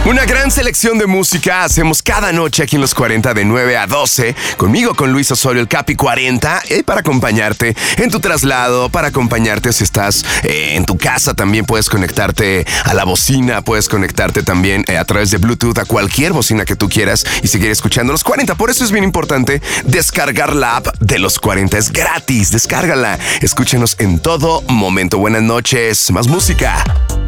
Una gran selección de música hacemos cada noche aquí en Los 40 de 9 a 12. Conmigo, con Luis Osorio, el Capi 40, para acompañarte en tu traslado, para acompañarte si estás en tu casa. También puedes conectarte a la bocina, puedes conectarte también a través de Bluetooth a cualquier bocina que tú quieras y seguir escuchando Los 40. Por eso es bien importante descargar la app de Los 40. Es gratis, descárgala. Escúchanos en todo momento. Buenas noches, más música.